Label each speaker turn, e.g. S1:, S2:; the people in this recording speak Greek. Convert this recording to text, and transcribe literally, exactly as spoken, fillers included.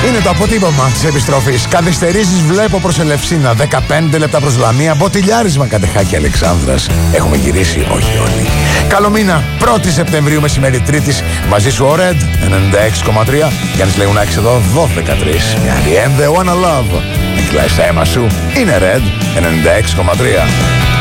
S1: Είναι το αποτύπωμα της επιστροφής. Καθυστερήσεις βλέπω προς Ελευσίνα. δεκαπέντε λεπτά προς Λαμία. Μποτιλιάρισμα Κατεχάκη Αλεξάνδρας. Έχουμε γυρίσει, όχι όλοι. Καλό μήνα, πρώτη Σεπτεμβρίου μεσημέρι Τρίτης. Μαζί σου ο Red ενενήντα έξι κόμμα τρία. Γιάννης Λεουνάκης εδώ δώδεκα τρεις. Μια άλλη and the wanna love. Με κυλάει στα αίμα σου. Είναι Red ενενήντα έξι κόμμα τρία.